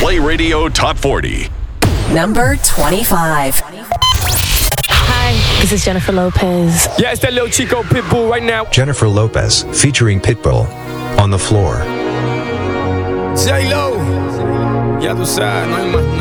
Play Radio Top 40. Number 25. Hi, this is Jennifer Lopez. Yeah, it's that little Chico Pitbull right now. Jennifer Lopez featuring Pitbull on the floor. J-Lo. Ya tú sabes, no hay más